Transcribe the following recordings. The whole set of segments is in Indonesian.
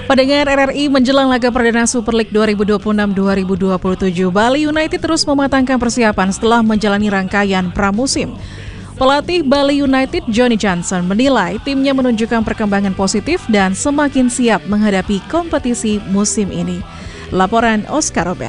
Pendengar RRI, menjelang laga perdana Super League 2026-2027, Bali United terus mematangkan persiapan setelah menjalani rangkaian pramusim. Pelatih Bali United, Johnny Johnson, menilai timnya menunjukkan perkembangan positif dan semakin siap menghadapi kompetisi musim ini. Laporan Oscar Robert.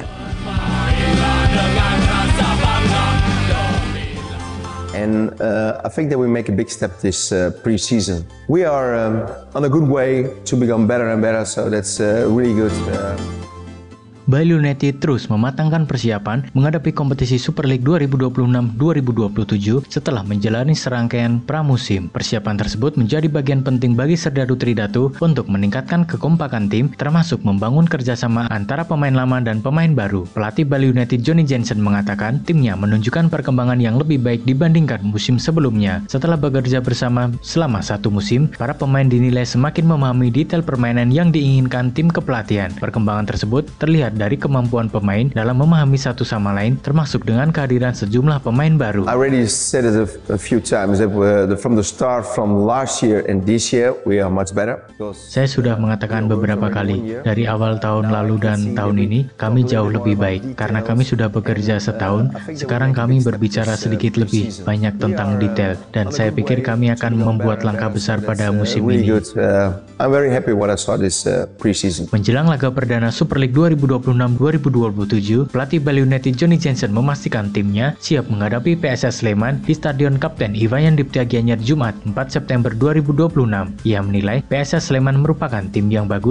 And I think that we make a big step this pre-season. We are on a good way to become better and better, so that's really good. Bali United terus mematangkan persiapan menghadapi kompetisi Super League 2026-2027 setelah menjalani serangkaian pramusim. Persiapan tersebut menjadi bagian penting bagi Serdadu Tridatu untuk meningkatkan kekompakan tim, termasuk membangun kerjasama antara pemain lama dan pemain baru. Pelatih Bali United Johnny Johnson mengatakan timnya menunjukkan perkembangan yang lebih baik dibandingkan musim sebelumnya. Setelah bekerja bersama selama satu musim, para pemain dinilai semakin memahami detail permainan yang diinginkan tim kepelatihan. Perkembangan tersebut terlihat dari kemampuan pemain dalam memahami satu sama lain, termasuk dengan kehadiran sejumlah pemain baru. I already said it a few times that from the start from last year and this year we are much better. Saya sudah mengatakan beberapa kali, dari awal tahun lalu dan tahun ini kami jauh lebih baik karena kami sudah bekerja setahun. Sekarang kami berbicara sedikit lebih banyak tentang detail dan saya pikir kami akan membuat langkah besar pada musim ini. I'm very happy what I saw this pre-season. Menjelang laga perdana Super League 2026-2027, pelatih Bali United Johnny Johnson memastikan timnya siap menghadapi PSS Sleman di Stadion Kapten Iwayan Dipta Gianyar Jumat 4 September 2026. Ia menilai PSS Sleman merupakan tim yang bagus